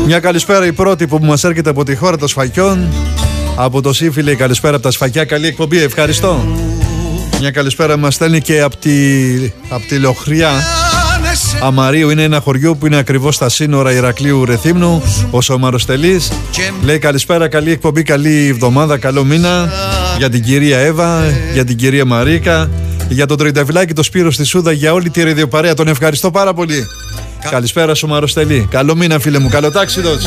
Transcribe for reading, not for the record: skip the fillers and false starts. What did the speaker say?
Μια καλησπέρα η πρώτη που μας έρχεται από τη χώρα των Σφακιών. Από το Σύφυλλε, καλησπέρα από τα Σφακιά. Καλή εκπομπή, ευχαριστώ. Μια καλησπέρα μας στέλνει και από τη Λοχριά Αμαρίου. Είναι ένα χωριό που είναι ακριβώς στα σύνορα Ηρακλείου Ρεθύμνου. Ο Σομαροστελής λέει καλησπέρα, καλή εκπομπή, καλή εβδομάδα, καλό μήνα. Για την κυρία Εύα, για την κυρία Μαρίκα, για τον Τριανταφυλάκη, το Σπύρο στη Σούδα, για όλη τη ραδιοπαρέα. Τον ευχαριστώ πάρα πολύ. Καλησπέρα Σομαροστελή. Καλό μήνα φίλε μου, καλό τάξιδο.